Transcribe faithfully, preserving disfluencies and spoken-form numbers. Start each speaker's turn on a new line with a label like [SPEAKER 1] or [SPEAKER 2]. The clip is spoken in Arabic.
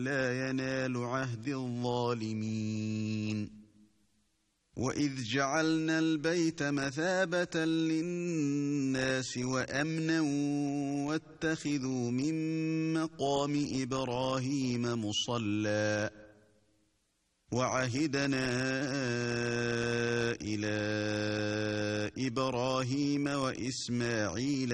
[SPEAKER 1] لا ينال عهد الظالمين. وإذ جعلنا البيت مثابة للناس وأمنا واتخذوا من مقام إبراهيم مصلى وعهدنا إلى إبراهيم وإسماعيل